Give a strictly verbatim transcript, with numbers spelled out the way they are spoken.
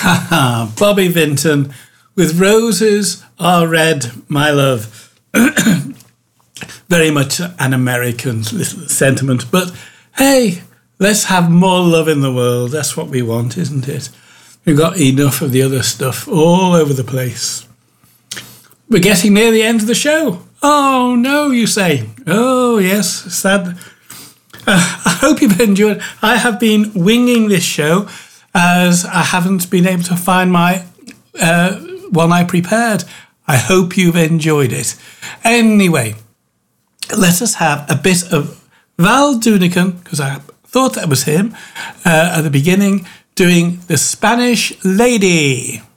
Haha, Bobby Vinton with Roses Are Red, My Love. Very much an American little sentiment, but hey, let's have more love in the world. That's what we want, isn't it? We've got enough of the other stuff all over the place. We're getting near the end of the show. Oh no, you say. Oh yes, sad. Uh, I hope you've enjoyed. I have been winging this show as I haven't been able to find my uh, one I prepared. I hope you've enjoyed it. Anyway, let us have a bit of Val Doonican, because I thought that was him, uh, at the beginning, doing The Spanish Lady.